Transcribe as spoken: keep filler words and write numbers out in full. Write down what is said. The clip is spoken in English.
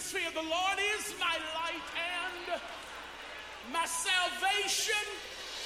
fear the Lord is my light and my salvation.